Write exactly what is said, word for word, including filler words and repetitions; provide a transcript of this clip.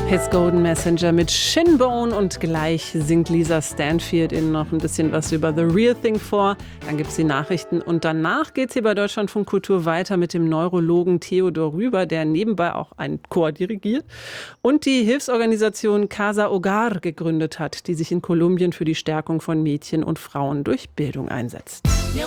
His Golden Messenger mit Shinbone und gleich singt Lisa Stanfield Ihnen noch ein bisschen was über The Real Thing vor. Dann gibt es die Nachrichten und danach geht es hier bei Deutschlandfunk Kultur weiter mit dem Neurologen Theodor Rüber, der nebenbei auch einen Chor dirigiert und die Hilfsorganisation Casa Hogar gegründet hat, die sich in Kolumbien für die Stärkung von Mädchen und Frauen durch Bildung einsetzt. Mi